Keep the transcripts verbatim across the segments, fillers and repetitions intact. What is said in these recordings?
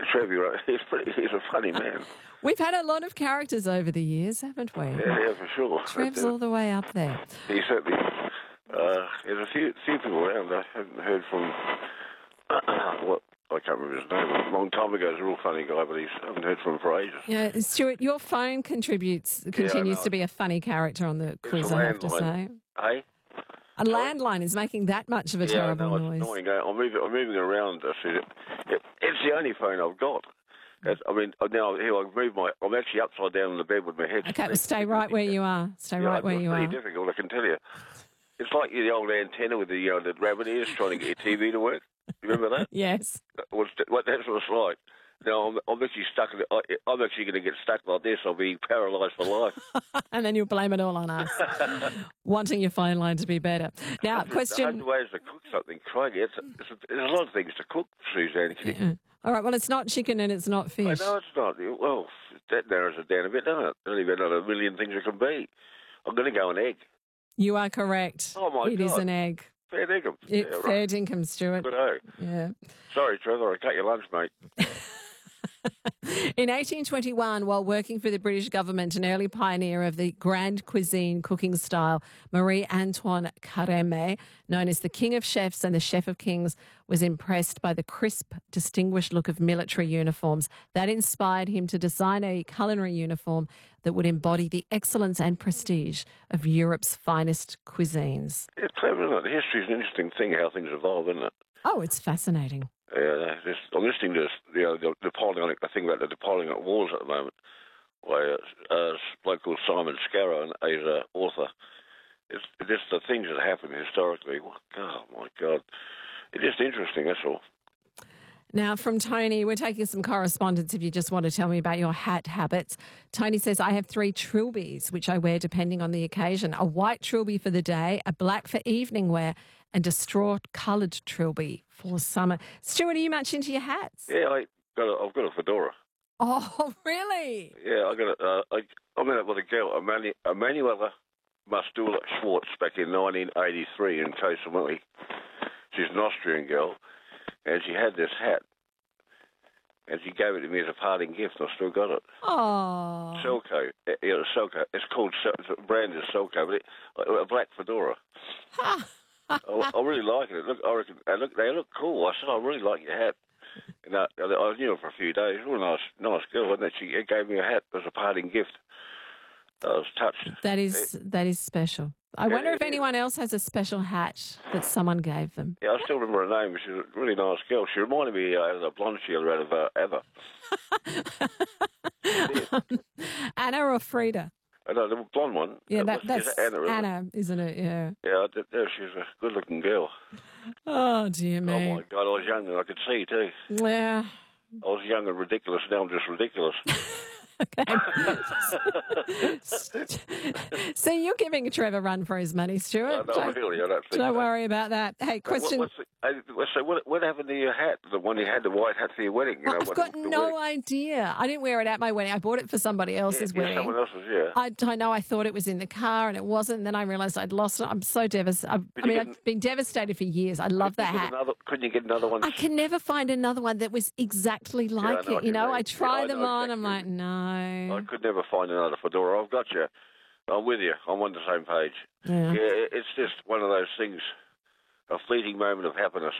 Trev, you're right. he's, pretty, he's a funny man. We've had a lot of characters over the years, haven't we? Yeah, yeah, for sure. Trev's all the way up there. He certainly. Uh, there's a few few people around. I haven't heard from. what I can't remember his name. A long time ago, he's a real funny guy, but he's, I haven't heard from him for ages. Yeah, Stuart, your phone contributes continues yeah, to be a funny character on the quiz, I have to say. Hey? A landline is making that much of a yeah, terrible no, it's noise. annoying. I'm moving, I'm moving around. I see it. It, it's the only phone I've got. It's, I mean, now here I move my. I'm actually upside down in the bed with my head. Okay, well, stay right where you are. Stay yeah, right where you are. It's pretty difficult, I can tell you. It's like the old antenna with the uh, the rabbit ears trying to get your T V to work. You remember that? Yes. What's what that's what it's like. Now I'm, I'm actually stuck. In the, I, I'm actually going to get stuck like this. I'll be paralysed for life. And then you'll blame it all on us, wanting your phone line to be better. Now, question. one hundred ways to cook something. Crikey, it's, it's, there's a lot of things to cook, Suzanne. Yeah. All right. Well, it's not chicken and it's not fish. I know it's not. Well, that narrows it down a bit, doesn't it? There's only about a million things it can be. I'm going to go an egg. You are correct. Oh my It God. is an egg. Fair dinkum. It, Yeah, fair right. dinkum, Stuart. Good oh. Yeah. Sorry, Trevor, I cut your lunch, mate. In eighteen twenty-one, while working for the British government, an early pioneer of the grand cuisine cooking style, Marie-Antoine Carême, known as the King of Chefs and the Chef of Kings, was impressed by the crisp, distinguished look of military uniforms. That inspired him to design a culinary uniform that would embody the excellence and prestige of Europe's finest cuisines. It's clever, isn't it? History's an interesting thing, how things evolve, isn't it? Oh, it's fascinating. Yeah, just, I'm listening to you know, the Napoleonic, I think about the Napoleonic Wars at the moment, where uh, a bloke called Simon Scarrow, and he's an author. It's just the things that happen historically. Oh, my God. It's just interesting, that's all. Now, from Tony, we're taking some correspondence if you just want to tell me about your hat habits. Tony says, I have three trilbies, which I wear depending on the occasion. A white trilby for the day, a black for evening wear, and a straw-coloured trilby for summer. Stuart, are you much into your hats? Yeah, I got a, I've got a fedora. Oh, really? Yeah, I got a, uh, I, I met up with a girl, Emanu- Emanuela Mastula Schwartz, back in nineteen eighty-three in Kosamui. She's an Austrian girl, and she had this hat, and she gave it to me as a parting gift, and I still got it. Oh. Selco. Yeah, Selco. It's called, the brand is Selco, but it, a black fedora. I, I really like it. Look, I reckon, and look, they look cool. I said, I really like your hat. And I, I knew her for a few days. Real nice, nice girl, wasn't it? She gave me a hat as a parting gift. I was touched. That is that is special. I Yeah, wonder if yeah. anyone else has a special hat that someone gave them. Yeah, I still remember her name. She's a really nice girl. She reminded me uh, of the blonde sheila out of uh, Ava. um, Anna or Frida? I know, the blonde one. Yeah, Uh, that, what's- is that's it Anna, isn't it? Anna, isn't it? Yeah. Yeah, I did, yeah, she's a good-looking girl. Oh, dear Oh, me. my God, I was young and I could see, too. Yeah. I was young and ridiculous. Now I'm just ridiculous. Okay. So you're giving Trevor a run for his money, Stuart. Uh, no, don't really, I don't think don't so. worry about that. Hey, question. What, what's the, uh, so what, what happened to your hat? The one you had, the white hat for your wedding? You know, I've what- got the no wedding? idea. I didn't wear it at my wedding. I bought it for somebody else's yeah, yeah, wedding. someone else's, yeah. I, I know I thought it was in the car and it wasn't. And then I realised I'd lost it. I'm so devastated. I you mean, get- I've been devastated for years. I love that Couldn't you hat. get another, couldn't you get another one? I can never find another one that was exactly I like know it. what You you know, mean. I Yeah, try I them know on. I'm like, exactly. no. I could never find another fedora. I've got you. I'm with you. I'm on the same page. Yeah. Yeah, it's just one of those things, a fleeting moment of happiness.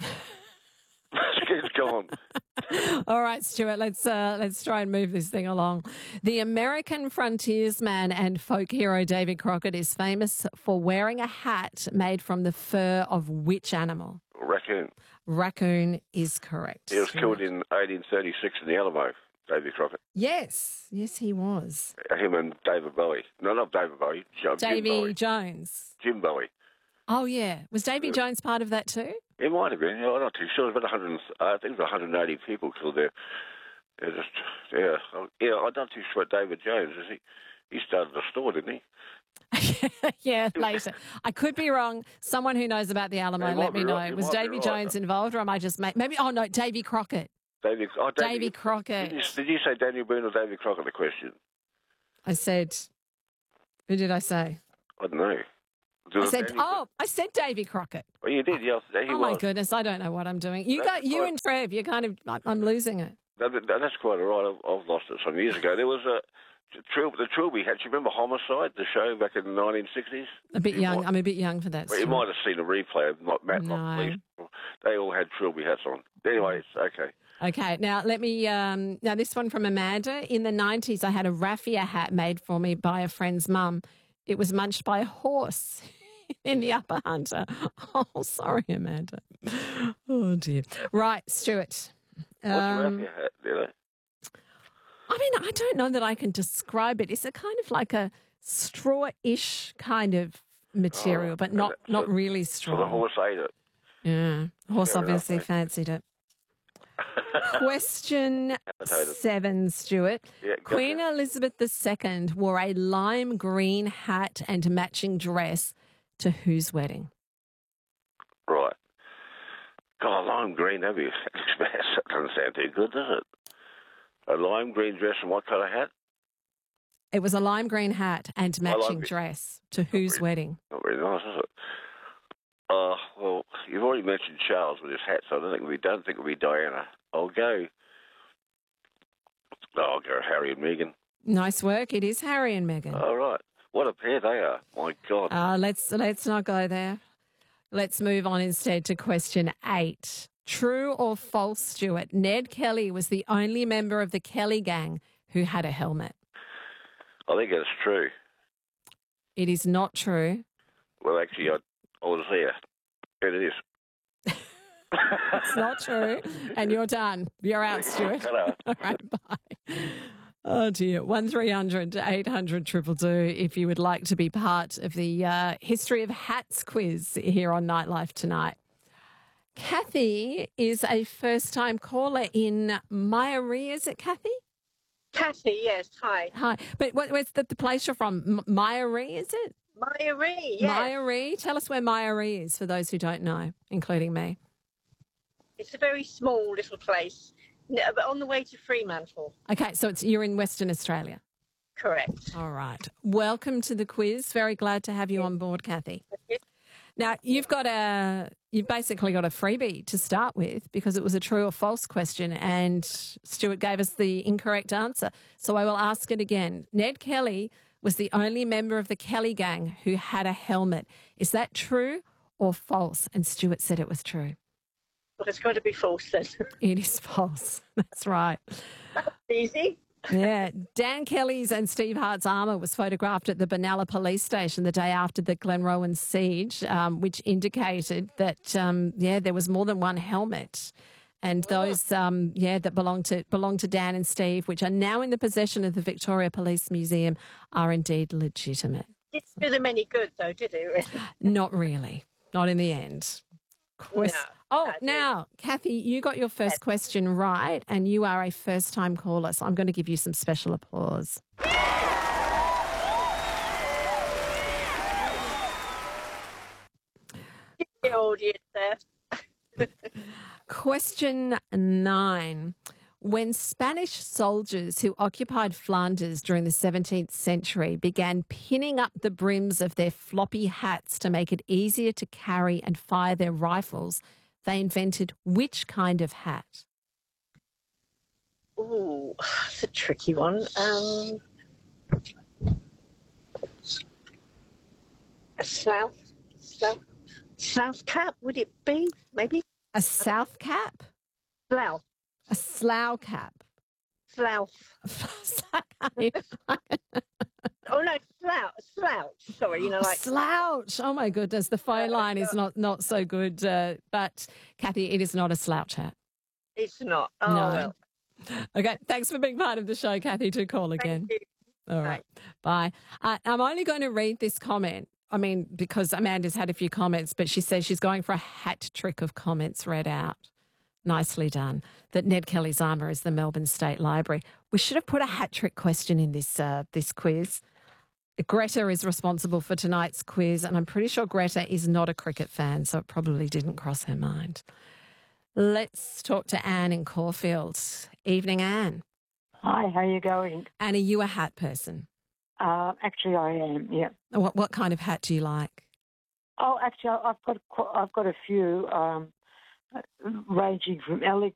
It's gone. All right, Stuart, let's uh, let's try and move this thing along. The American frontiersman and folk hero David Crockett is famous for wearing a hat made from the fur of which animal? Raccoon. Raccoon is correct. He was Stuart. killed in eighteen thirty-six in the Alamo, Davy Crockett. Yes, yes, he was. Him and David Bowie. No, not David Bowie. Jim Davy Bowie. Jones. Jim Bowie. Oh, yeah. Was Davy Jones part of that too? It might have been. Yeah, I'm not too sure. It was about one hundred. I think it was one hundred eighty people killed there. Yeah, just yeah, yeah. I'm not too sure. What David Jones is he? He started the store, didn't he? Yeah, later. I could be wrong. Someone who knows about the Alamo, You let might me be know. right. You Was might be Davy right. Jones involved, or am I just ma- maybe? Oh no, Davy Crockett. Davy. Oh, Davy, Davy Crockett. Did you, did you say Daniel Boone or Davy Crockett? The question. I said. Who did I say? I don't know. Did I it said. Daniel- Oh, I said Davy Crockett. Oh, you did. Yeah, he Oh was. my goodness, I don't know what I'm doing. You That's got you fine. and Trev. You're kind of. I- I'm losing it. that, that, that's quite all right. I've, I've lost it some years ago. There was a Tril, the Trilby hat. Do you remember Homicide, the show back in the nineteen sixties? A bit you young. Might, I'm a bit young for that. well, you might have seen a replay of Matt No. Mock. They all had Trilby hats on. Anyway, it's okay. Okay, now let me. Um, now this one from Amanda. In the nineties, I had a raffia hat made for me by a friend's mum. It was munched by a horse in the Upper Hunter. Oh, sorry, Amanda. Oh dear. Right, Stuart. What's Um, a raffia hat? You know? I mean, I don't know that I can describe it. It's a kind of like a straw-ish kind of material, Oh, but not so- not really So straw. the horse ate it. Yeah, horse Fair enough, obviously mate. fancied it. Question Potato. seven, Stuart. Yeah, go Queen for it. Elizabeth the Second wore a lime green hat and matching dress to whose wedding? Right. God, a lime green, that'd be that doesn't sound too good, does it? A lime green dress and what colour hat? It was a lime green hat and matching it. dress to whose really. wedding? Not very nice, is it? Uh, well, you've already mentioned Charles with his hat, so I don't think we don't think it'll be Diana. I'll go. Oh, I'll go Harry and Meghan. Nice work. It is Harry and Meghan. All right. What a pair they are. My God. Uh, let's let's not go there. Let's move on instead to question eight. True or false, Stuart? Ned Kelly was the only member of the Kelly gang who had a helmet. I think it's true. It is not true. Well, actually, I, I was there. It is. It's not true. And you're done. You're out, Stuart. Hello. All right, bye. Oh, dear. one three hundred eight hundred two two two if you would like to be part of the uh, History of Hats quiz here on Nightlife tonight. Kathy is a first-time caller in Myrie. Is it, Kathy? Kathy, yes, hi. Hi. But what, where's the, the place you're from? M- Myrie, is it? Myrie, yes. Myrie? Tell us where Myrie is for those who don't know, including me. It's a very small little place, n- but on the way to Fremantle. Okay, so it's you're in Western Australia. Correct. All right. Welcome to the quiz. Very glad to have you on board, Kathy. Now, you've got a you've basically got a freebie to start with because it was a true or false question and Stuart gave us the incorrect answer. So I will ask it again. Ned Kelly was the only member of the Kelly gang who had a helmet. Is that true or false? And Stuart said it was true. Well, it's got to be false then. It is false. That's right. Easy. Yeah. Dan Kelly's and Steve Hart's armour was photographed at the Benalla police station the day after the Glenrowan siege, um, which indicated that, um, yeah, there was more than one helmet. And those, um, yeah, that belong to belong to Dan and Steve, which are now in the possession of the Victoria Police Museum, are indeed legitimate. Didn't do them any good, though, did it? Not really. Not in the end. Quest- No, oh, I didn't. now, Kathy, you got your first question right, and you are a first-time caller, so I'm going to give you some special applause. The audience there. Question nine. When Spanish soldiers who occupied Flanders during the seventeenth century began pinning up the brims of their floppy hats to make it easier to carry and fire their rifles, they invented which kind of hat? Ooh, that's a tricky one. Um, a South, South, South cap, would it be? Maybe? A south cap? Slough. A slough cap? Slough. Oh, no, slouch. Slouch. Sorry, you know, like... Slouch. Oh, my goodness. The phone line is not, not so good. Uh, but, Kathy, it is not a slouch hat. It's not. Oh, No. well. Okay. Thanks for being part of the show, Kathy. Do call again. Thank you. All right. Bye. Uh, I'm only going to read this comment. I mean, because Amanda's had a few comments, but she says she's going for a hat trick of comments read out. Nicely done. That Ned Kelly's armour is the Melbourne State Library. We should have put a hat trick question in this uh, this quiz. Greta is responsible for tonight's quiz, and I'm pretty sure Greta is not a cricket fan, so it probably didn't cross her mind. Let's talk to Anne in Caulfield. Evening, Anne. Hi, how are you going? Anne, are you a hat person? Uh, actually, I am. Yeah. What what kind of hat do you like? Oh, actually, I've got qu- I've got a few, um, ranging from Alex